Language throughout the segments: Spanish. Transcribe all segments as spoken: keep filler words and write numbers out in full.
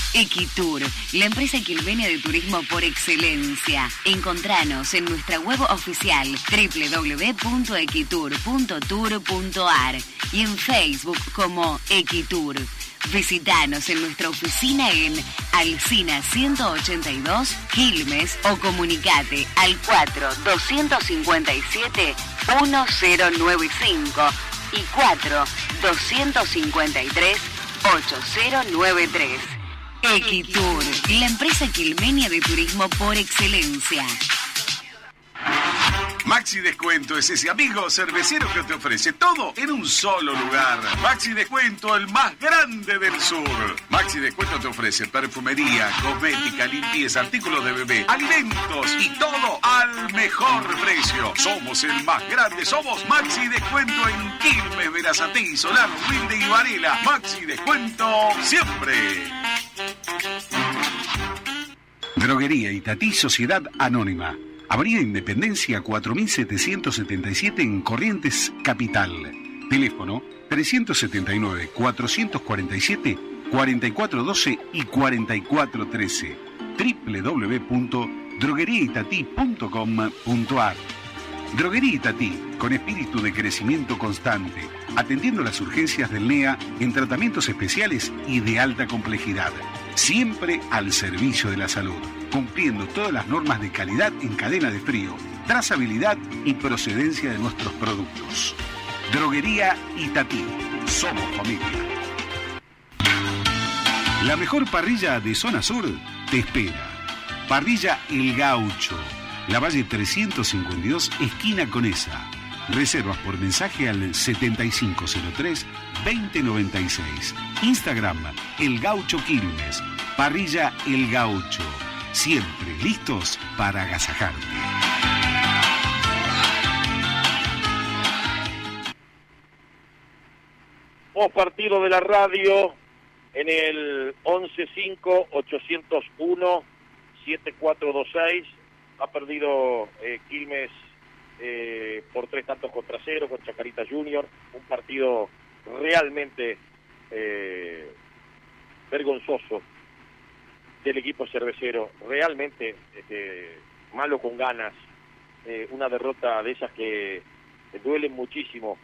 Equitur, la empresa quilmenia de turismo por excelencia. Encontranos en nuestra web oficial doble u doble u doble u punto equitur punto tour punto a r y en Facebook como Equitur. Visítanos en nuestra oficina en Alsina ciento ochenta y dos, Quilmes, o comunicate al cuatro dos cinco siete uno cero nueve cinco y cuatro dos cinco tres ocho cero nueve tres. Equitur, la empresa quilmenia de turismo por excelencia. Maxi Descuento es ese amigo cervecero que te ofrece todo en un solo lugar. Maxi Descuento, el más grande del sur. Maxi Descuento te ofrece perfumería, cosmética, limpieza, artículos de bebé, alimentos y todo al mejor precio. Somos el más grande, somos Maxi Descuento en Quilmes, Verazatei, Solano, Wilde y Varela. Maxi Descuento siempre. Droguería Itatí Sociedad Anónima. Avenida Independencia cuatro mil setecientos setenta y siete en Corrientes, Capital. Teléfono trescientos setenta y nueve, cuatrocientos cuarenta y siete, cuarenta y cuatro doce y cuarenta y cuatro trece. doble u doble u doble u punto droguería itatí punto com punto a r. Droguería Itatí, con espíritu de crecimiento constante, atendiendo las urgencias del N E A en tratamientos especiales y de alta complejidad. Siempre al servicio de la salud, cumpliendo todas las normas de calidad en cadena de frío, trazabilidad y procedencia de nuestros productos. Droguería Itatí. Somos familia. La mejor parrilla de zona sur te espera. Parrilla El Gaucho. La Valle trescientos cincuenta y dos, esquina Conesa. Reservas por mensaje al setenta y cinco cero tres, veinte noventa y seis. Instagram, El Gaucho Quilmes. Parrilla El Gaucho. Siempre listos para agasajarte. Post partido de la radio en el once cinco ochocientos uno siete cuatro dos seis. Ha perdido eh, Quilmes eh, por tres tantos contra cero con Chacarita Junior. Un partido realmente eh, vergonzoso del equipo cervecero. Realmente este, malo con ganas. Eh, una derrota de esas que, que duelen muchísimo.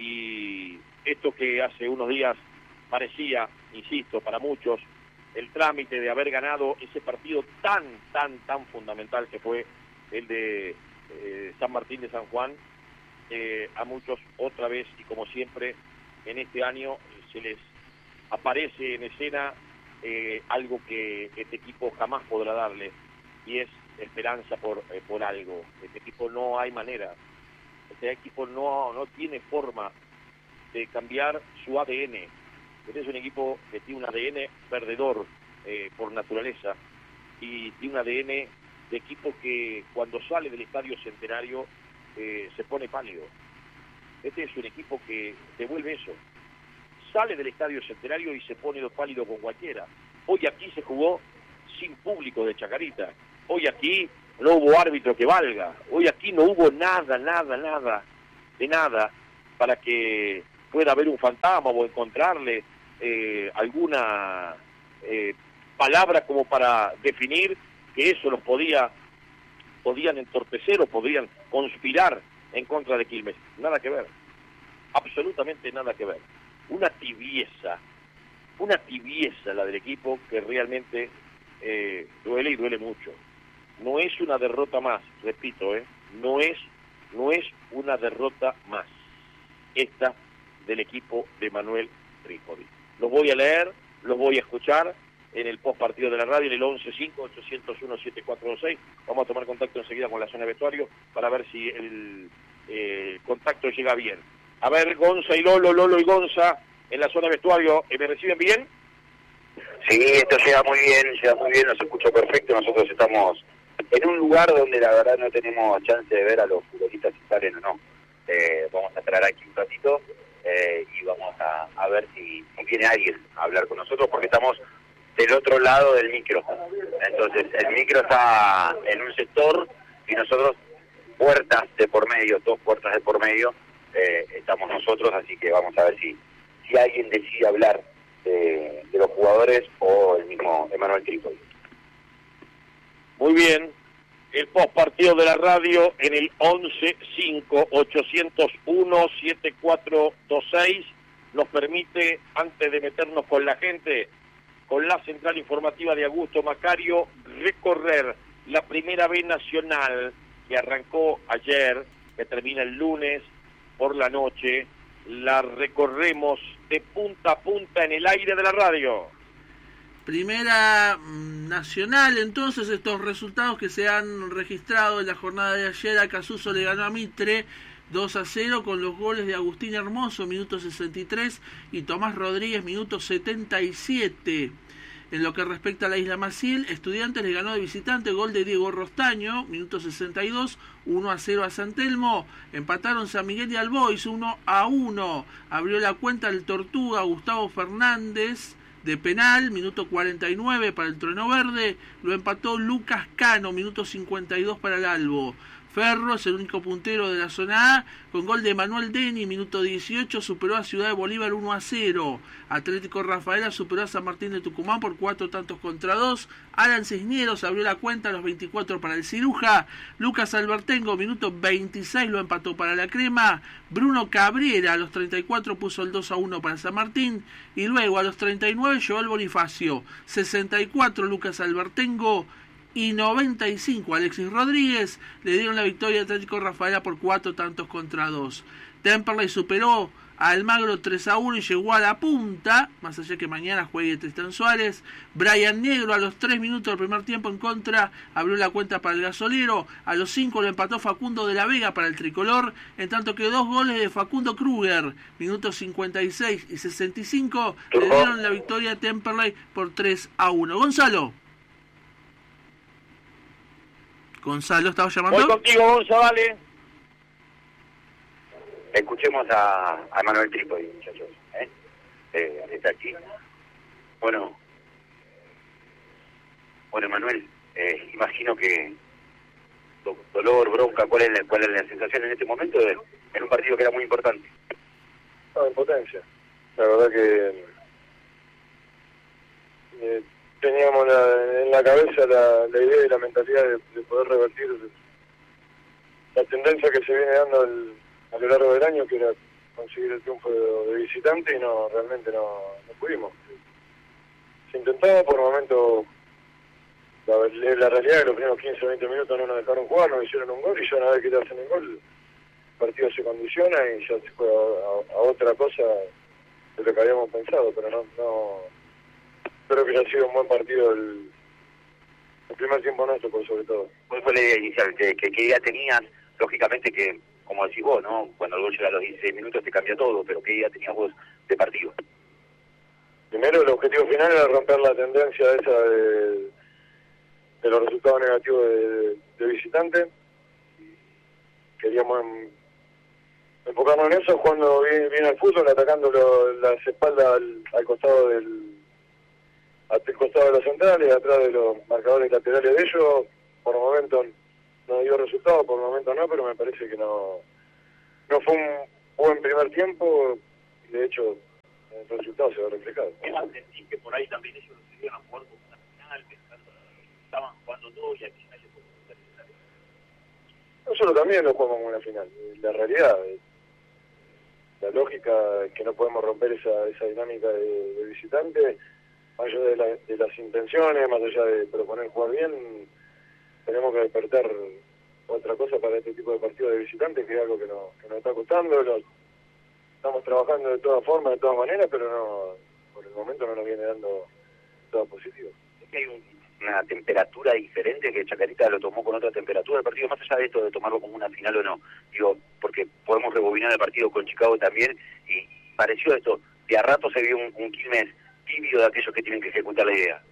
Y esto que hace unos días parecía, insisto, para muchos, el trámite de haber ganado ese partido tan, tan, tan fundamental que fue el de eh, San Martín de San Juan, eh, a muchos otra vez y como siempre en este año se les aparece en escena eh, algo que este equipo jamás podrá darle, y es esperanza por, eh, por algo. Este equipo no hay manera, este equipo no, no tiene forma de cambiar su A D N. Este es un equipo que tiene un A D N perdedor eh, por naturaleza, y tiene un A D N de equipo que cuando sale del Estadio Centenario eh, se pone pálido. Este es un equipo que devuelve eso. Sale del Estadio Centenario y se pone pálido con cualquiera. Hoy aquí se jugó sin público de Chacarita. Hoy aquí no hubo árbitro que valga. Hoy aquí no hubo nada, nada, nada, de nada, para que pueda haber un fantasma o encontrarle eh, alguna eh, palabra como para definir que eso los podía podían entorpecer o podían conspirar en contra de Quilmes. Nada que ver, absolutamente nada que ver. Una tibieza, una tibieza la del equipo que realmente eh, duele y duele mucho. No es una derrota más, repito, eh, no es, no es una derrota más esta del equipo de Manuel Trípodi. Los voy a leer, los voy a escuchar en el post partido de la radio, en el once cinco ochocientos uno siete cuatro dos seis. Vamos a tomar contacto enseguida con la zona de vestuario para ver si el eh, contacto llega bien. A ver, Gonza y Lolo, Lolo y Gonza, en la zona de vestuario, ¿me reciben bien? Sí, esto llega muy bien, llega muy bien, nos escucha perfecto. Nosotros estamos en un lugar donde la verdad no tenemos chance de ver a los futbolistas si salen o no. Eh, vamos a entrar aquí un ratito eh, y vamos a, a ver si, si viene alguien a hablar con nosotros, porque estamos del otro lado del micro. Entonces, el micro está en un sector y nosotros, puertas de por medio, dos puertas de por medio, eh, estamos nosotros, así que vamos a ver si, si alguien decide hablar de, de los jugadores o el mismo Emanuel Emanuel Trípoli. Muy bien. El post partido de la radio en el once cinco ochocientos uno siete cuatro dos seis nos permite, antes de meternos con la gente, con la central informativa de Augusto Macario, recorrer la primera B nacional que arrancó ayer, que termina el lunes por la noche. La recorremos de punta a punta en el aire de la radio. Primera nacional, entonces, estos resultados que se han registrado en la jornada de ayer. Acasuso le ganó a Mitre dos a cero con los goles de Agustín Hermoso, minuto sesenta y tres, y Tomás Rodríguez, minuto setenta y siete. En lo que respecta a la Isla Maciel, Estudiantes le ganó de visitante, gol de Diego Rostaño, minuto sesenta y dos, uno a cero a San Telmo. Empataron San Miguel y Albois, uno a uno. Abrió la cuenta el Tortuga Gustavo Fernández de penal, minuto cuarenta y nueve para el Trueno Verde. Lo empató Lucas Cano, minuto cincuenta y dos para el Albo. Ferro es el único puntero de la zona A, con gol de Manuel Deni, minuto dieciocho, superó a Ciudad de Bolívar uno a cero. Atlético Rafaela superó a San Martín de Tucumán por cuatro tantos contra dos. Alan Cisneros abrió la cuenta a los veinticuatro para el Ciruja. Lucas Albertengo, minuto veintiséis, lo empató para la Crema. Bruno Cabrera a los treinta y cuatro puso el dos a uno para San Martín. Y luego a los treinta y nueve Joel Bonifacio. sesenta y cuatro Lucas Albertengo. Y noventa y cinco Alexis Rodríguez le dieron la victoria a Atlético Rafaela por cuatro tantos contra dos. Temperley superó a Almagro tres a uno y llegó a la punta, más allá que mañana juegue Tristán Suárez. Brian Negro a los tres minutos del primer tiempo en contra abrió la cuenta para el Gasolero. A los cinco lo empató Facundo de la Vega para el Tricolor, en tanto que dos goles de Facundo Kruger, minutos cincuenta y seis y sesenta y cinco, le dieron la victoria a Temperley por tres a uno. Gonzalo. Gonzalo, ¿estaba llamando? Voy contigo, Gonzalo, dale. Escuchemos a, a Emanuel Trípoli, muchachos. ¿eh? Eh, está aquí. Bueno, bueno, Emanuel, eh, imagino que do, dolor, bronca, ¿cuál es, la, ¿cuál es la sensación en este momento de, en un partido que era muy importante? No, impotencia. La verdad que eh, teníamos la, en la cabeza la, la idea y la mentalidad de, de poder revertir la tendencia que se viene dando el, a lo largo del año, que era conseguir el triunfo de, de visitante, y no, realmente no, no pudimos. Se intentaba, por el momento, la, la realidad es que los primeros quince o veinte minutos no nos dejaron jugar, nos hicieron un gol, y ya una vez que te hacen el gol, el partido se condiciona y ya se juega a, a otra cosa de lo que habíamos pensado, pero no... no Espero que haya sido un buen partido el, el primer tiempo nuestro, por sobre todo. ¿Cuál fue la idea inicial? ¿Qué, qué, qué idea tenías? Lógicamente que, como decís vos, ¿no? Cuando el gol llega a los dieciséis minutos te cambia todo, pero ¿qué idea tenías vos de partido? Primero, el objetivo final era romper la tendencia esa de, de los resultados negativos de, de visitante. Queríamos en, enfocarnos en eso, jugando bien, bien al fútbol, atacando lo, las espaldas al, al costado del... al costado de los centrales, atrás de los marcadores laterales de ellos. Por el momento no dio resultado, por el momento no, pero me parece que no no fue un buen primer tiempo, y de hecho el resultado se va a reflejar. ¿Sentís que por ahí también ellos lo seguían a jugar como una final, pensando que estaban jugando todo y aquí nadie puede hacer necesario? Nosotros también lo jugamos como una final. La realidad, la lógica es que no podemos romper esa, esa dinámica de, de visitante. Más allá de, la, de las intenciones, más allá de proponer jugar bien, tenemos que despertar otra cosa para este tipo de partidos de visitantes, que es algo que, no, que nos está costando. Lo, estamos trabajando de todas formas, de todas maneras, pero no, por el momento no nos viene dando todo positivo. Es que hay un, una temperatura diferente, que Chacarita lo tomó con otra temperatura el partido, más allá de esto de tomarlo como una final o no. Digo, porque podemos rebobinar el partido con Chicago también, y pareció esto, de a rato se vio un, un Quilmes tibio de aquellos que tienen que ejecutar la idea.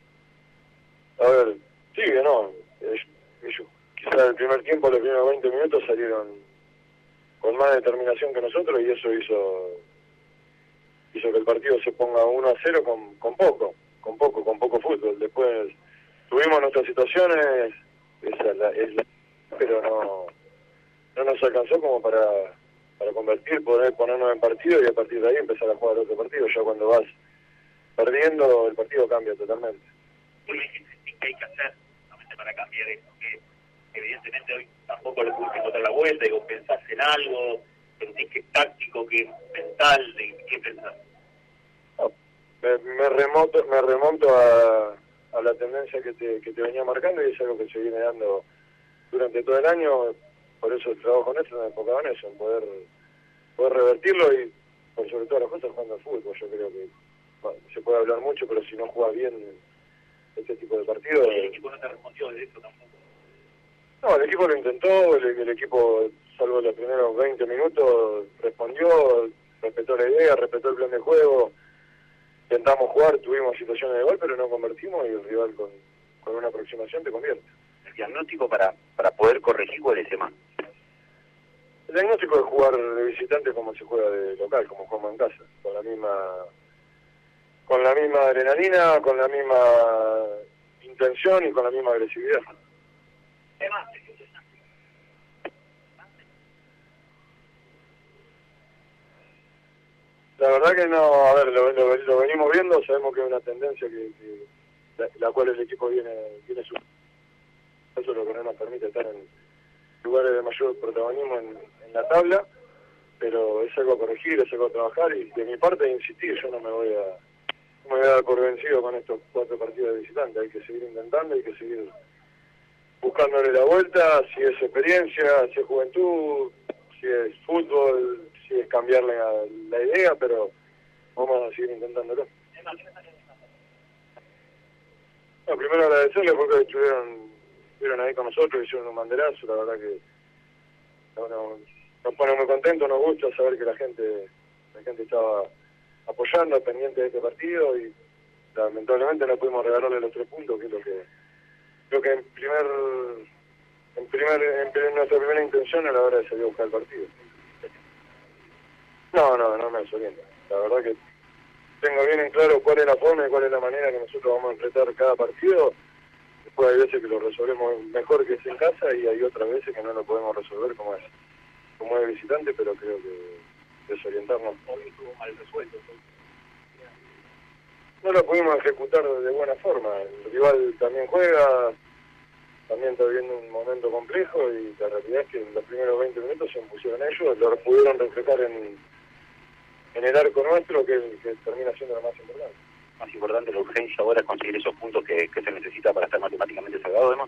A ver, sí, que no. Ellos, quizás el primer tiempo, los primeros veinte minutos salieron con más determinación que nosotros, y eso hizo hizo que el partido se ponga uno a cero con, con poco, con poco, con poco fútbol. Después tuvimos nuestras situaciones, esa es la, es la, pero no, no nos alcanzó como para, para convertir, poder ponernos en partido y a partir de ahí empezar a jugar otro partido. Ya cuando vas perdiendo, el partido cambia totalmente. ¿qué hay que hacer para cambiar esto? Que evidentemente hoy tampoco le pudiste encontrar la vuelta, digo, pensás en algo, sentís que es táctico, que es mental, de qué pensás. No, me, me remonto, me remonto a, a la tendencia que te, que te venía marcando, y es algo que se viene dando durante todo el año. Por eso el trabajo nuestro nos enfocaba en eso, en poder, poder revertirlo y por sobre todas las cosas jugando al fútbol. Yo creo que bueno, se puede hablar mucho, pero si no juegas bien este tipo de partidos... ¿El equipo no te respondió de eso tampoco? No, el equipo lo intentó, el, el equipo, salvo los primeros veinte minutos, respondió, respetó la idea, respetó el plan de juego, intentamos jugar, tuvimos situaciones de gol, pero no convertimos, y el rival con, con una aproximación te convierte. ¿El diagnóstico para, para poder corregir cuál es ese más? El diagnóstico es jugar de visitante como se juega de local, como jugamos en casa, con la misma con la misma adrenalina, con la misma intención y con la misma agresividad. ¿Qué más? La verdad que no, a ver, lo, lo, lo venimos viendo, sabemos que es una tendencia que, que la, la cual el equipo viene, viene su... Eso es lo que no nos permite estar en lugares de mayor protagonismo en, en la tabla, pero es algo a corregir, es algo a trabajar, y de mi parte insistir, yo no me voy a no me voy a dar por vencido con estos cuatro partidos de visitante. Hay que seguir intentando, hay que seguir buscándole la vuelta, si es experiencia, si es juventud, si es fútbol, si es cambiar la, la idea, pero vamos a seguir intentándolo. No, primero agradecerles porque estuvieron, estuvieron ahí con nosotros, hicieron un banderazo, la verdad que bueno, nos pone muy contentos, nos gusta saber que la gente la gente estaba apoyando, pendiente de este partido, y lamentablemente no pudimos regalarle los tres puntos, que es lo que creo que en primer en primer en nuestra primera intención a la hora de salir a buscar el partido. No, no, no me desorienta. La verdad que tengo bien en claro cuál es la forma y cuál es la manera que nosotros vamos a enfrentar cada partido. Después hay veces que lo resolvemos mejor que es en casa, y hay otras veces que no lo podemos resolver como es como es visitante, pero creo que desorientarnos. Hoy estuvo mal resuelto. No lo pudimos ejecutar de buena forma. El rival también juega, también está viviendo un momento complejo, y la realidad es que en los primeros veinte minutos se impusieron ellos, lo pudieron reflejar en, en el arco nuestro, que, que termina siendo lo más importante. Más importante, la urgencia ahora es conseguir esos puntos que, que se necesita para estar matemáticamente salvado, además.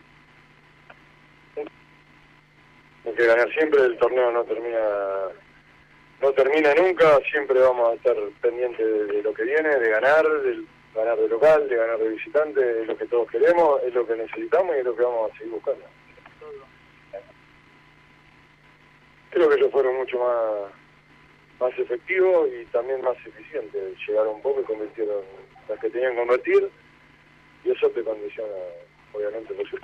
Hay que ganar siempre, el torneo no termina no termina nunca, siempre vamos a estar pendientes de, de lo que viene, de ganar, de ganar de local, de ganar de visitante, es lo que todos queremos, es lo que necesitamos y es lo que vamos a seguir buscando. Creo que ellos fueron mucho más más efectivos y también más eficientes, llegaron un poco y convirtieron las que tenían que convertir, y eso te condiciona obviamente lo que...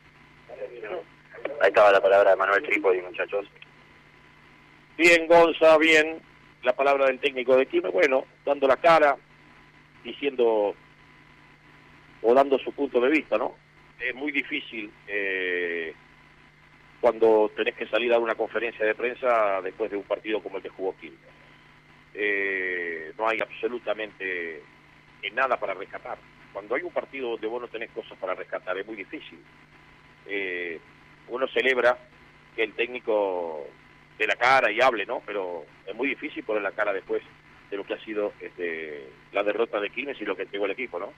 Ahí estaba la palabra de Manuel Trípodi, muchachos. Bien, Gonza, bien. La palabra del técnico de Quilmes, bueno, dando la cara, diciendo o dando su punto de vista, ¿no? Es muy difícil eh, cuando tenés que salir a dar una conferencia de prensa después de un partido como el que jugó Quilmes. Eh, no hay absolutamente nada para rescatar. Cuando hay un partido donde vos no tenés cosas para rescatar, es muy difícil. Eh, uno celebra que el técnico dé la cara y hable, ¿no? Pero es muy difícil poner la cara después de lo que ha sido este, la derrota de Quilmes y lo que entregó el equipo, ¿no?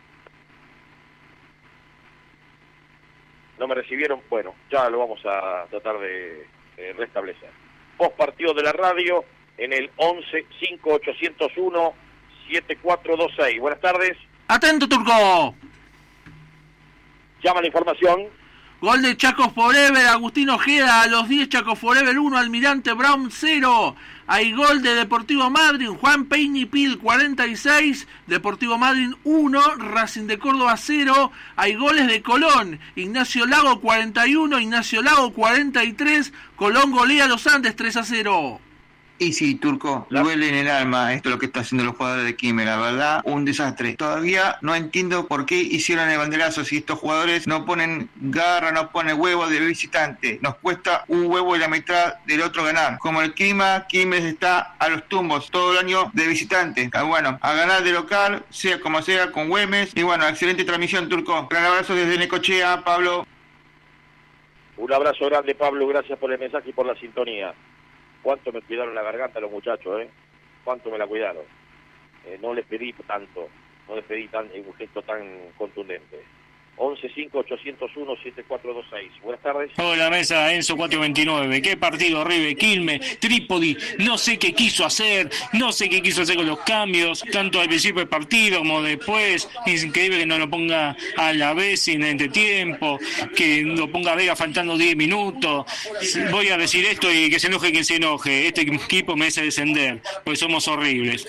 No me recibieron, bueno, ya lo vamos a tratar de, de restablecer. Post partido de la radio en el once cinco ochocientos uno siete cuatro dos seis. Buenas tardes. Atento, Turco. Llama la información. Gol de Chacos Forever, Agustín Ojeda a los diez, Chacos Forever uno, Almirante Brown cero. Hay gol de Deportivo Madryn, Juan Peñipil cuarenta y seis, Deportivo Madryn uno, Racing de Córdoba cero. Hay goles de Colón, Ignacio Lago cuarenta y uno, Ignacio Lago cuarenta y tres, Colón golea a los Andes tres a cero. Y sí, Turco, duele en el alma esto lo que está haciendo los jugadores de Quilmes, la verdad, un desastre. Todavía no entiendo por qué hicieron el banderazo si estos jugadores no ponen garra, no ponen huevo de visitante. Nos cuesta un huevo y la mitad del otro ganar. Como el clima, Quilmes está a los tumbos todo el año de visitante. Bueno, a ganar de local, sea como sea, con Güemes. Y bueno, excelente transmisión, Turco. Gran abrazo desde Necochea, Pablo. Un abrazo grande, Pablo, gracias por el mensaje y por la sintonía. Cuánto me cuidaron la garganta los muchachos, ¿eh? Cuánto me la cuidaron. Eh, no les pedí tanto, no les pedí tan, un gesto tan contundente. once cinco ochocientos uno siete cuatro dos seis. Buenas tardes. Hola, mesa, Enzo cuatro veintinueve. Qué partido horrible. Quilmes, Trípodi, no sé qué quiso hacer, no sé qué quiso hacer con los cambios, tanto al principio del partido como después. Es increíble que no lo ponga a la vez sin entretiempo, que lo ponga a Vega faltando diez minutos. Voy a decir esto y que se enoje quien se enoje. Este equipo merece descender, porque somos horribles.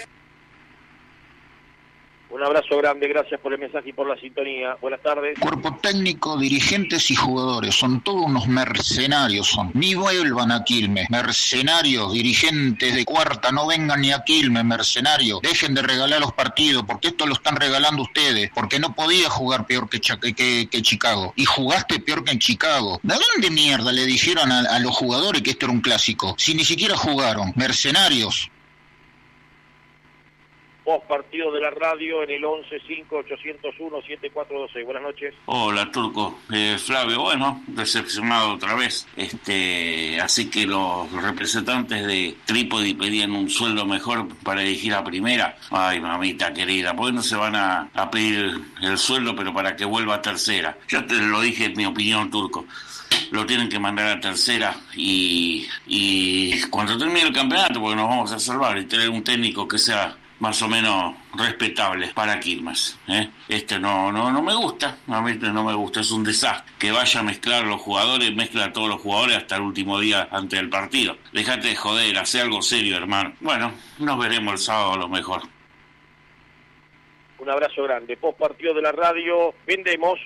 Un abrazo grande, gracias por el mensaje y por la sintonía. Buenas tardes. Cuerpo técnico, dirigentes y jugadores, son todos unos mercenarios, son. Ni vuelvan a Quilmes, mercenarios, dirigentes de cuarta, no vengan ni a Quilmes, mercenarios. Dejen de regalar los partidos, porque esto lo están regalando ustedes, porque no podía jugar peor que, que, que, que Chicago. Y jugaste peor que en Chicago. ¿De dónde mierda le dijeron a, a los jugadores que esto era un clásico? Si ni siquiera jugaron, mercenarios. Post partido de la radio en el once cinco ochocientos uno siete cuatro dos seis. Buenas noches. Hola, Turco. Eh, Flavio, bueno, decepcionado otra vez. Este, así que los representantes de Trípodi pedían un sueldo mejor para elegir a primera. Ay, mamita querida, ¿por qué no se van a, a pedir el sueldo, pero para que vuelva a tercera? Yo te lo dije en mi opinión, Turco. Lo tienen que mandar a tercera y, y cuando termine el campeonato, porque nos vamos a salvar, y tener un técnico que sea más o menos respetable para Quilmes, ¿eh? Este no no no me gusta, a mí este no me gusta, es un desastre. Que vaya a mezclar los jugadores, mezcla a todos los jugadores hasta el último día antes del partido. Déjate de joder, hace algo serio, hermano. Bueno, nos veremos el sábado a lo mejor. Un abrazo grande. Post partido de la radio, vendemos.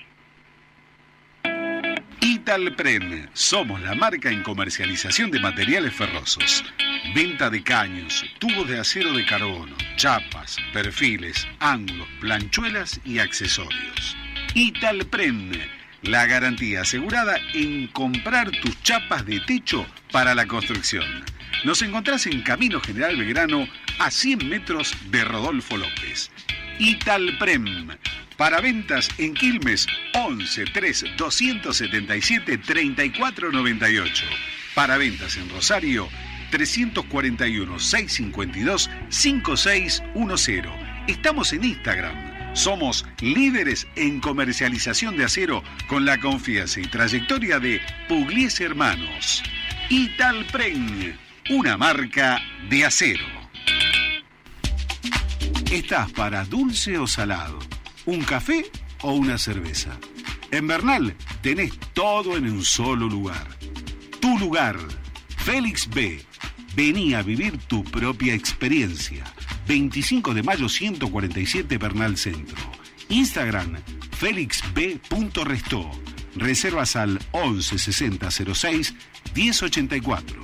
Italpren, somos la marca en comercialización de materiales ferrosos. Venta de caños, tubos de acero de carbono, chapas, perfiles, ángulos, planchuelas y accesorios. Italpren, la garantía asegurada en comprar tus chapas de techo para la construcción. Nos encontrás en Camino General Belgrano, a cien metros de Rodolfo López. Italpren. Para ventas en Quilmes, once tres doscientos setenta y siete treinta y cuatro noventa y ocho. Para ventas en Rosario, trescientos cuarenta y uno seiscientos cincuenta y dos cincuenta y seis diez. Estamos en Instagram. Somos líderes en comercialización de acero con la confianza y trayectoria de Pugliese Hermanos. Italpren, una marca de acero. ¿Estás para dulce o salado? ¿Un café o una cerveza? En Bernal tenés todo en un solo lugar. Tu lugar, Félix B. Vení a vivir tu propia experiencia. veinticinco de mayo ciento cuarenta y siete Bernal Centro. Instagram, felix b punto restó. Reservas al once sesenta cero seis diez ochenta y cuatro.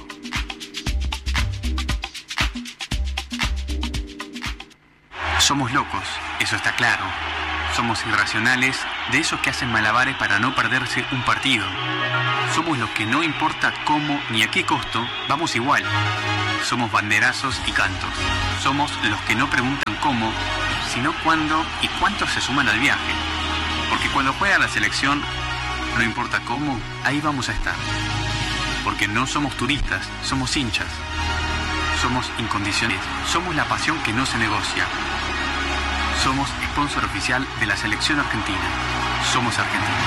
Somos locos, eso está claro. Somos irracionales, de esos que hacen malabares para no perderse un partido. Somos los que no importa cómo ni a qué costo, vamos igual. Somos banderazos y cantos. Somos los que no preguntan cómo, sino cuándo y cuántos se suman al viaje. Porque cuando juega la selección, no importa cómo, ahí vamos a estar. Porque no somos turistas, somos hinchas. Somos incondicionales. Somos la pasión que no se negocia. Somos sponsor oficial de la selección argentina. Somos Argentina.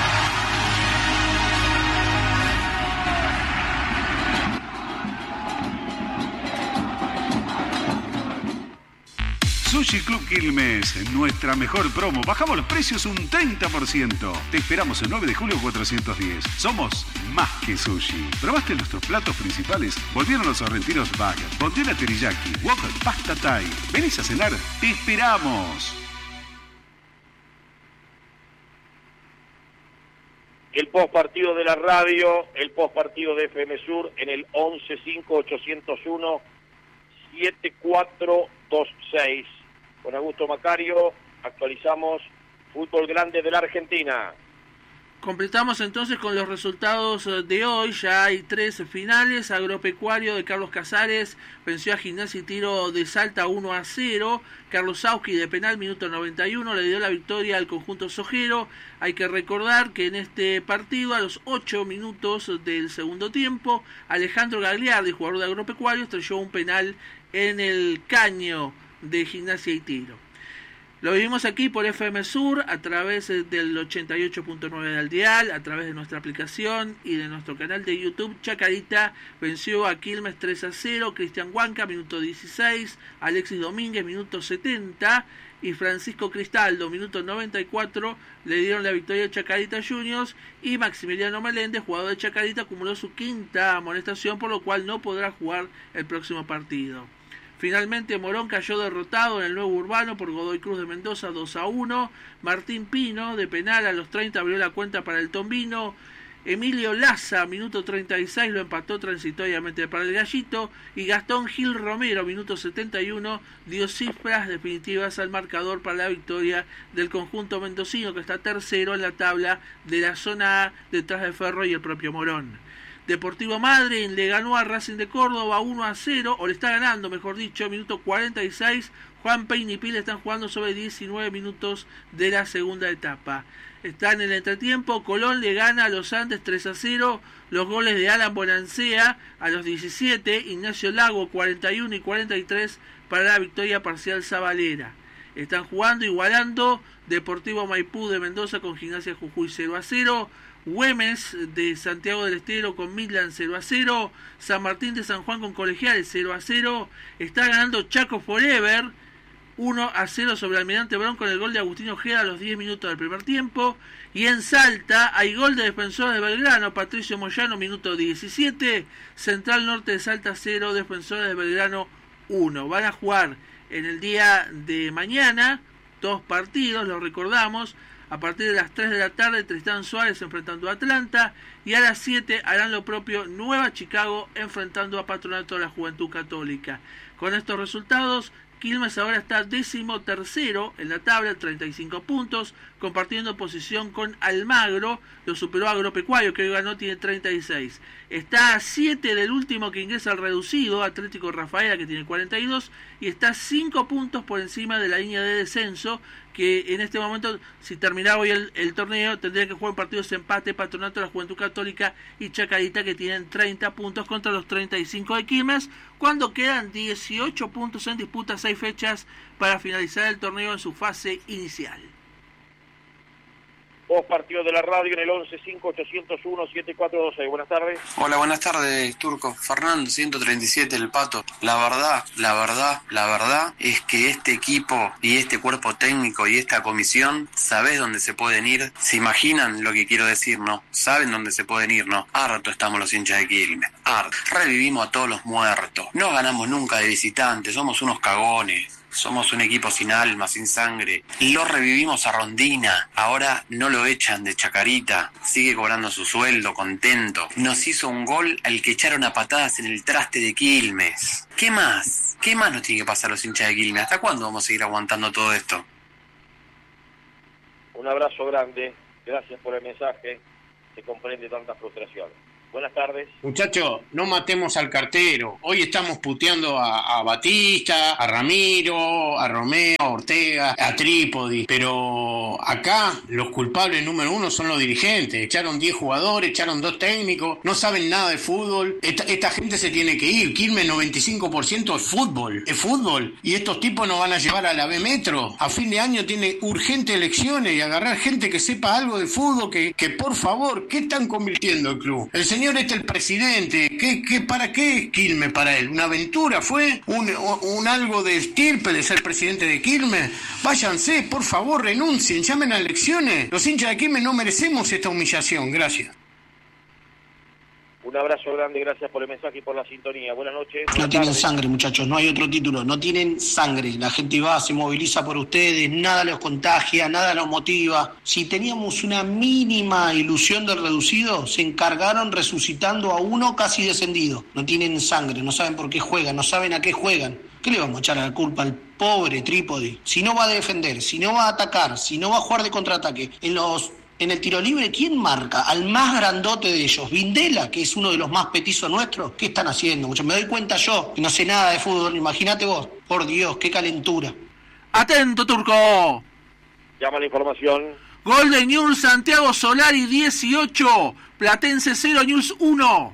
Sushi Club Quilmes, nuestra mejor promo. Bajamos los precios un treinta por ciento. Te esperamos el nueve de julio cuatrocientos diez. Somos más que sushi. ¿Probaste nuestros platos principales? Volvieron los sorrentinos Bagger, bondiola teriyaki, wok, pasta thai. ¿Venís a cenar? ¡Te esperamos! El post partido de la radio, el post partido de F M Sur en el once cinco ochocientos uno siete cuatro dos seis. Con Augusto Macario actualizamos fútbol grande de la Argentina. Completamos entonces con los resultados de hoy. Ya hay tres finales. Agropecuario de Carlos Casares venció a Gimnasia y Tiro de Salta uno a cero. Carlos Sauski de penal, minuto noventa y uno, le dio la victoria al conjunto sojero. Hay que recordar que en este partido, a los ocho minutos del segundo tiempo, Alejandro Gagliardi, jugador de Agropecuario, estrelló un penal en el caño de Gimnasia y Tiro. Lo vivimos aquí por F M Sur, a través del ochenta y ocho punto nueve del dial, a través de nuestra aplicación y de nuestro canal de YouTube. Chacarita venció a Quilmes tres a cero, Cristian Huanca, minuto dieciséis, Alexis Domínguez, minuto setenta, y Francisco Cristaldo, minuto noventa y cuatro, le dieron la victoria a Chacarita Juniors, y Maximiliano Meléndez, jugador de Chacarita, acumuló su quinta amonestación, por lo cual no podrá jugar el próximo partido. Finalmente Morón cayó derrotado en el Nuevo Urbano por Godoy Cruz de Mendoza dos a uno. Martín Pino de penal a los treinta abrió la cuenta para el Tombino. Emilio Laza, minuto treinta y seis, lo empató transitoriamente para el Gallito. Y Gastón Gil Romero, minuto setenta y uno, dio cifras definitivas al marcador para la victoria del conjunto mendocino, que está tercero en la tabla de la zona A, detrás de Ferro y el propio Morón. Deportivo Madryn le ganó a Racing de Córdoba uno a cero, o le está ganando, mejor dicho, minuto cuarenta y seis. Juan Peña y Pila están jugando sobre diecinueve minutos de la segunda etapa. Está en el entretiempo. Colón le gana a los Andes tres a cero. Los goles de Alan Bonancea a los diecisiete, Ignacio Lago cuarenta y uno y cuarenta y tres para la victoria parcial sabalera. Están jugando, igualando, Deportivo Maipú de Mendoza con Gimnasia Jujuy cero a cero. Güemes de Santiago del Estero con Midland cero a cero. San Martín de San Juan con Colegiales cero a cero. Está ganando Chaco Forever uno a cero sobre Almirante Brown con el gol de Agustín Ojeda a los diez minutos del primer tiempo. Y en Salta hay gol de Defensores de Belgrano, Patricio Moyano, minuto diecisiete. Central Norte de Salta cero, Defensores de Belgrano uno. Van a jugar en el día de mañana dos partidos, lo recordamos. A partir de las tres de la tarde, Tristán Suárez enfrentando a Atlanta. Y a las siete harán lo propio Nueva Chicago enfrentando a Patronato de la Juventud Católica. Con estos resultados, Quilmes ahora está décimo tercero en la tabla, treinta y cinco puntos, compartiendo posición con Almagro. Lo superó Agropecuario, que hoy ganó, tiene treinta y seis. Está a siete del último que ingresa al reducido, Atlético Rafaela, que tiene cuarenta y dos, y está cinco puntos por encima de la línea de descenso, que en este momento, si terminara hoy el, el torneo, tendría que jugar partidos de empate Patronato de la Juventud Católica y Chacarita, que tienen treinta puntos contra los treinta y cinco de Quilmes, cuando quedan dieciocho puntos en disputa, seis fechas para finalizar el torneo en su fase inicial. Dos partidos de la radio en el once cinco ochocientos uno siete cuatro dos seis. Buenas tardes. Hola, buenas tardes, Turco. Fernando, ciento treinta y siete, El Pato. La verdad, la verdad, la verdad es que este equipo y este cuerpo técnico y esta comisión, ¿sabés dónde se pueden ir? ¿Se imaginan lo que quiero decir, no? ¿Saben dónde se pueden ir, no? Harto estamos los hinchas de Quilmes. Harto. Revivimos a todos los muertos. No ganamos nunca de visitantes. Somos unos cagones. Somos un equipo sin alma, sin sangre. Lo revivimos a Rondina. Ahora no lo echan de Chacarita. Sigue cobrando su sueldo, contento. Nos hizo un gol al que echaron a patadas en el traste de Quilmes. ¿Qué más? ¿Qué más nos tiene que pasar a los hinchas de Quilmes? ¿Hasta cuándo vamos a seguir aguantando todo esto? Un abrazo grande. Gracias por el mensaje. Se comprende tanta frustración. Buenas tardes. Muchachos, no matemos al cartero. Hoy estamos puteando a, a Batista, a Ramiro, a Romeo, a Ortega, a Trípodi. Pero acá los culpables número uno son los dirigentes. Echaron diez jugadores, echaron dos técnicos, no saben nada de fútbol. Esta, esta gente se tiene que ir. Quilmes noventa y cinco por ciento es fútbol. Es fútbol. Y estos tipos nos van a llevar a la B Metro. A fin de año tiene urgentes elecciones y agarrar gente que sepa algo de fútbol. Que, que por favor, ¿qué están convirtiendo el club? El señor Señor, este el presidente, ¿qué, qué, ¿para qué es Quilmes para él? ¿Una aventura fue? ¿Un, un algo de estirpe de ser presidente de Quilmes? Váyanse, por favor, renuncien, llamen a elecciones. Los hinchas de Quilmes no merecemos esta humillación. Gracias. Un abrazo grande, gracias por el mensaje y por la sintonía. Buenas noches. No Buenas tienen tardes. sangre, muchachos, no hay otro título, no tienen sangre. La gente va, se moviliza por ustedes, nada los contagia, nada los motiva. Si teníamos una mínima ilusión del reducido, se encargaron resucitando a uno casi descendido. No tienen sangre, no saben por qué juegan, no saben a qué juegan. ¿Qué le vamos a echar la culpa al pobre Trípodi? Si no va a defender, si no va a atacar, si no va a jugar de contraataque, en los... En el tiro libre, ¿quién marca? Al más grandote de ellos, Vindela, que es uno de los más petizos nuestros. ¿Qué están haciendo? Mucho me doy cuenta yo, que no sé nada de fútbol. Imagínate vos. Por Dios, qué calentura. Atento, Turco. Llama la información. Gol de Newell's, Santiago Solari dieciocho, Platense cero, Newell's uno.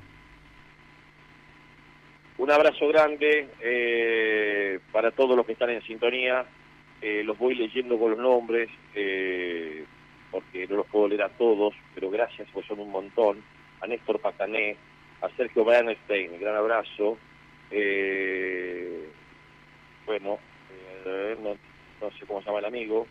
Un abrazo grande eh, para todos los que están en sintonía. Eh, los voy leyendo con los nombres. Eh, porque no los puedo leer a todos, pero gracias, pues son un montón. A Néstor Pacané, a Sergio Bernstein, gran abrazo. Eh, bueno, eh, no, no sé cómo se llama el amigo.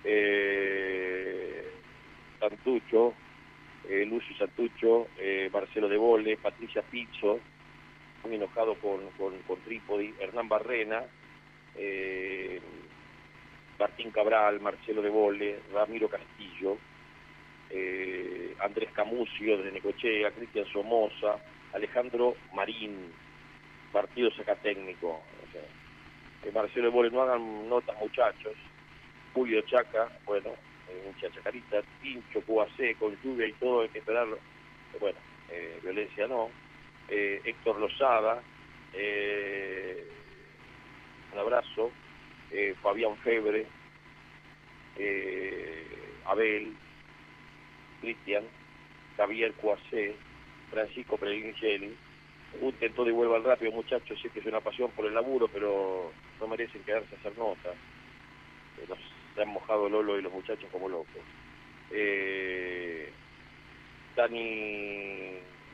Eh, Santucho, eh, Lucio Santucho, eh, Marcelo de Bolle, Patricia Pizzo, muy enojado con, con, con Trípodi, Hernán Barrena, eh, Martín Cabral, Marcelo de Bolle, Ramiro Castillo, eh, Andrés Camucio desde Necochea, Cristian Somoza, Alejandro Marín, partido sacatécnico. O sea, eh, Marcelo de Bolle, no hagan notas, muchachos. Julio Chaca, bueno, eh, mucha chacarita, Pincho, Cuba C, con lluvia y todo, hay que esperarlo. Eh, bueno, eh, violencia no. Eh, Héctor Lozada, eh, un abrazo. Eh, Fabián Febre, eh, Abel, Cristian, Javier Cuacé, Francisco Prelincelli. Usted todo y vuelva al rápido, muchachos, sé que es una pasión por el laburo, pero no merecen quedarse a hacer notas. Eh, nos se han mojado Lolo y los muchachos como locos. Eh, Dani,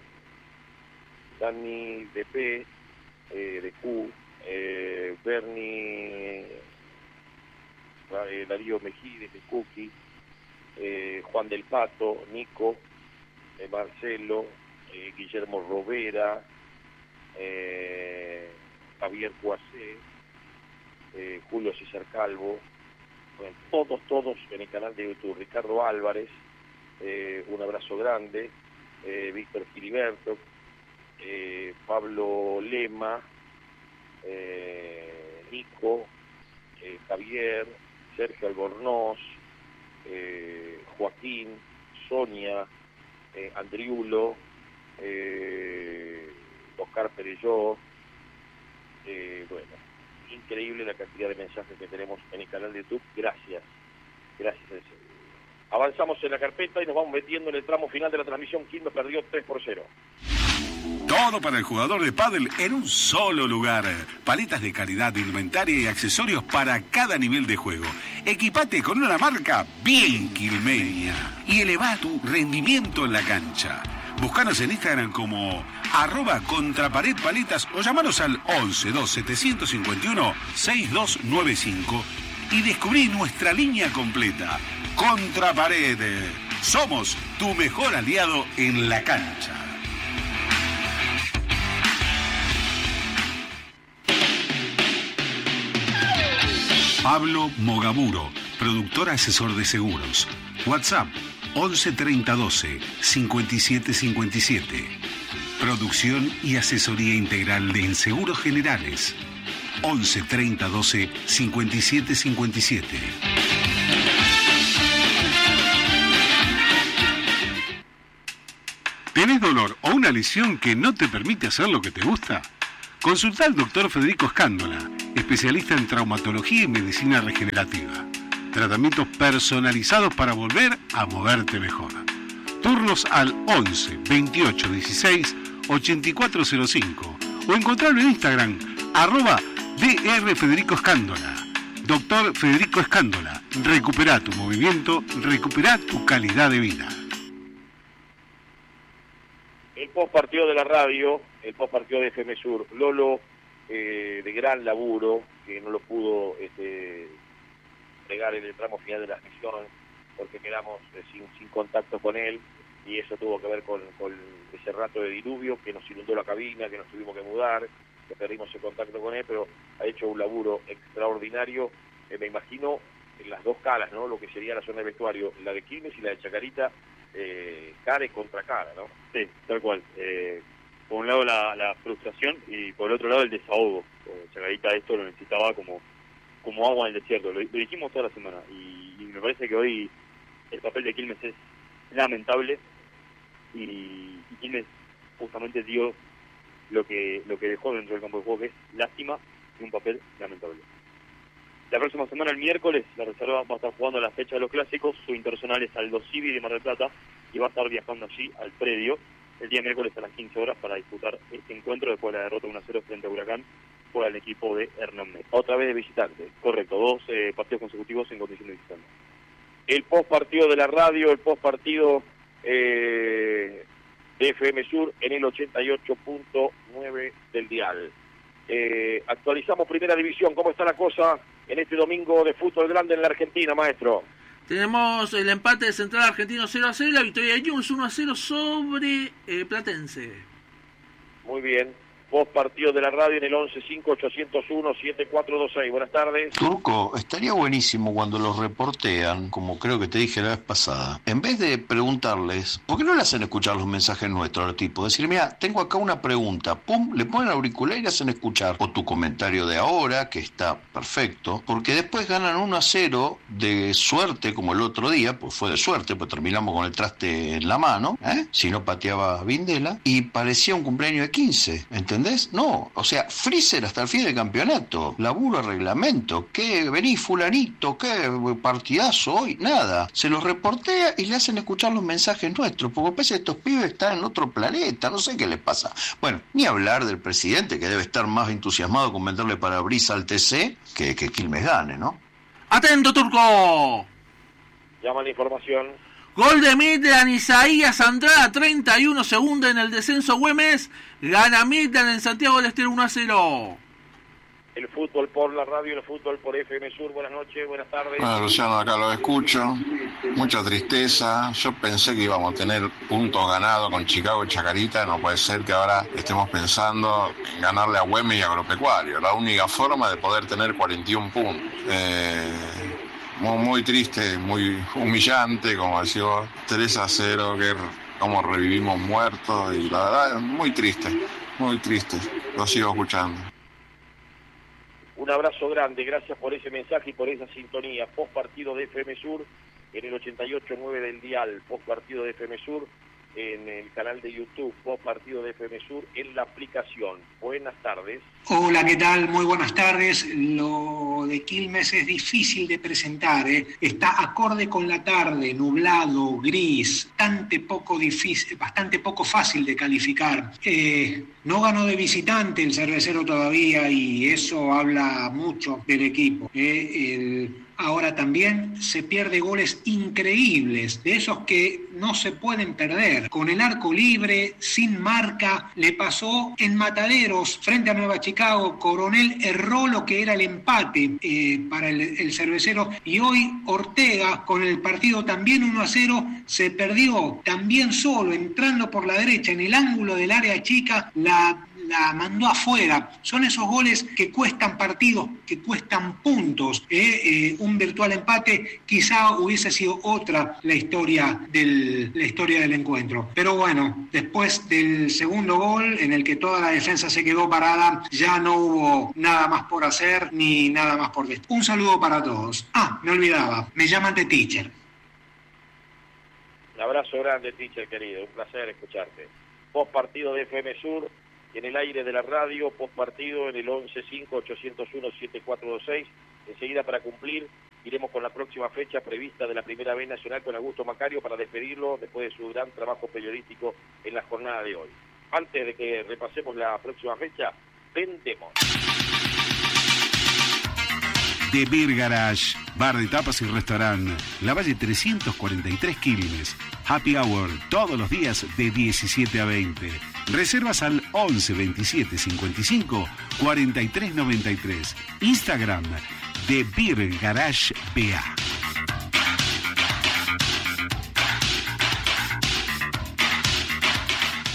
Dani D P, eh, de Q, eh, Bernie, eh, Darío Mejides de Cookie, eh, Juan del Pato, Nico, eh, Marcelo, eh, Guillermo Rovera, eh, Javier Cuacé, eh, Julio César Calvo, bueno, todos, todos en el canal de YouTube, Ricardo Álvarez, eh, un abrazo grande, eh, Víctor Filiberto, eh, Pablo Lema, eh, Nico, eh, Javier, Sergio Albornoz, eh, Joaquín, Sonia, eh, Andriulo, eh, Oscar Perelló, eh, bueno, increíble la cantidad de mensajes que tenemos en el canal de YouTube, gracias, gracias en serio. Avanzamos en la carpeta y nos vamos metiendo en el tramo final de la transmisión. Quilmes perdió tres por cero. Todo para el jugador de pádel en un solo lugar. Paletas de calidad, indumentaria y accesorios para cada nivel de juego. Equipate con una marca bien quilmeña y eleva tu rendimiento en la cancha. Búscanos en Instagram como arroba contrapared paletas o llamanos al once dos setecientos cincuenta y uno sesenta y dos noventa y cinco y descubrí nuestra línea completa. Contrapared. Somos tu mejor aliado en la cancha. Pablo Mogaburo, productor asesor de seguros. WhatsApp once treinta doce cincuenta y siete cincuenta y siete. Producción y asesoría integral de Seguros Generales. once treinta doce cincuenta y siete cincuenta y siete. ¿Tenés dolor o una lesión que no te permite hacer lo que te gusta? Consulta al doctor Federico Escándola, especialista en traumatología y medicina regenerativa. Tratamientos personalizados para volver a moverte mejor. Turnos al once veintiocho dieciséis ochenta y cuatro cero cinco o encontrarlo en Instagram, arroba dr Federico Escándola. Doctor Federico Escándola, recupera tu movimiento, recupera tu calidad de vida. El post partido de la radio, el post partido de F M Sur, Lolo, eh, de gran laburo, que no lo pudo este, entregar en el tramo final de la misión, porque quedamos eh, sin, sin contacto con él. y eso tuvo que ver con, con ese rato de diluvio que nos inundó la cabina, que nos tuvimos que mudar, que perdimos el contacto con él, pero ha hecho un laburo extraordinario, eh, me imagino, en las dos caras, ¿no? Lo que sería la zona de vestuario, la de Quilmes y la de Chacarita, eh, cara contra cara, ¿no? Sí, tal cual. Eh, por un lado la, la frustración y por el otro lado el desahogo. Eh, Chacarita esto lo necesitaba como, como agua en el desierto, lo, lo dijimos toda la semana, y, y me parece que hoy el papel de Quilmes es lamentable, y, y Quilmes justamente dio lo que lo que dejó dentro del campo de juego, que es lástima y un papel lamentable. La próxima semana, el miércoles, la reserva va a estar jugando la fecha de los clásicos, su internacional es Aldo Civi de Mar del Plata, y va a estar viajando allí al predio el día miércoles a las quince horas para disputar este encuentro después de la derrota uno a cero frente a Huracán por el equipo de Hernán Mena. Otra vez de visitante. Correcto, dos eh, partidos consecutivos en condición de visitante. El post partido de la radio, el post partido eh, de F M Sur en el ochenta y ocho punto nueve del dial. Eh, actualizamos Primera División. ¿Cómo está la cosa en este domingo de fútbol grande en la Argentina, maestro? Tenemos el empate de Central Argentino cero a cero y la victoria de News uno a cero sobre eh, Platense. Muy bien. Post partido de la radio en el once cinco ocho cero uno siete cuatro dos seis. Buenas tardes. Turco, estaría buenísimo cuando los reportean, como creo que te dije la vez pasada, en vez de preguntarles, ¿por qué no le hacen escuchar los mensajes nuestros al tipo? Decir, mira, tengo acá una pregunta, pum, le ponen auricular y le hacen escuchar. O tu comentario de ahora, que está perfecto, porque después ganan uno a cero de suerte, como el otro día, pues fue de suerte, pues terminamos con el traste en la mano, ¿eh? Si no pateaba Vindela, y parecía un cumpleaños de quince, ¿entendés? No, o sea, freezer hasta el fin del campeonato, laburo, reglamento, que vení fulanito, qué partidazo hoy, nada, se los reportea y le hacen escuchar los mensajes nuestros, porque parece que estos pibes están en otro planeta, no sé qué les pasa. Bueno, ni hablar del presidente, que debe estar más entusiasmado con venderle parabrisa al T C que, que Quilmes gane, ¿no? ¡Atento, Turco! Llama la información. Gol de Midland, Isaías Andrada, treinta y uno segundos en el descenso Güemes. Gana Midland en Santiago del Estero uno a cero. El fútbol por la radio, el fútbol por F M Sur. Buenas noches, buenas tardes. Bueno, Luciano, acá lo escucho. Mucha tristeza. Yo pensé que íbamos a tener puntos ganados con Chicago y Chacarita. No puede ser que ahora estemos pensando en ganarle a Güemes y Agropecuario. La única forma de poder tener cuarenta y un puntos. Eh... Muy, muy triste, muy humillante, como decía vos, tres a cero, que como revivimos muertos, y la verdad es muy triste, muy triste, lo sigo escuchando. Un abrazo grande, gracias por ese mensaje y por esa sintonía. Post partido de F M Sur en el ochenta y ocho punto nueve del dial, post partido de F M Sur en el canal de YouTube, post partido de F M Sur en la aplicación. Buenas tardes. Hola, ¿qué tal? Muy buenas tardes. Lo de Quilmes es difícil de presentar, ¿eh? Está acorde con la tarde, nublado, gris, bastante poco difícil, bastante poco fácil de calificar. Eh, no ganó de visitante el Cervecero todavía y eso habla mucho del equipo. ¿eh? El, ahora también se pierde goles increíbles, de esos que no se pueden perder. Con el arco libre, sin marca, le pasó en Mataderos frente a Nueva Chicago. Coronel erró lo que era el empate eh, para el, el Cervecero, y hoy Ortega, con el partido también uno a cero, se perdió también solo, entrando por la derecha en el ángulo del área chica, la la mandó afuera. Son esos goles que cuestan partidos, que cuestan puntos. ¿eh? Eh, un virtual empate quizá hubiese sido otra la historia del la historia del encuentro. Pero bueno, después del segundo gol, en el que toda la defensa se quedó parada, ya no hubo nada más por hacer ni nada más por decir. Un saludo para todos. Ah, me olvidaba, me llaman de Teacher. Un abrazo grande, Teacher querido, un placer escucharte. Post partido de F M Sur en el aire de la radio, post partido en el once cinco ocho cero uno siete cuatro dos seis. Enseguida, para cumplir, iremos con la próxima fecha prevista de la Primera B Nacional con Augusto Macario para despedirlo después de su gran trabajo periodístico en la jornada de hoy. Antes de que repasemos la próxima fecha, vendemos. The Beer Garage, bar de tapas y restaurante, La Valle trescientos cuarenta y tres Quilmes. Happy Hour todos los días de diecisiete a veinte. Reservas al once veintisiete cincuenta y cinco cuarenta y tres noventa y tres. Instagram, The Beer Garage B A.